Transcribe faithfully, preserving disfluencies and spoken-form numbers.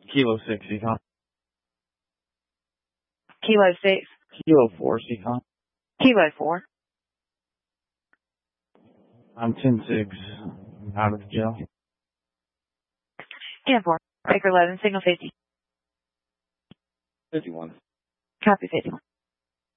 Kilo six, Econ. Kilo six. Kilo four, Econ. Kilo four. I'm ten six. Out of jail. ten four. Baker eleven, signal fifty. fifty-one. Copy fifty-one.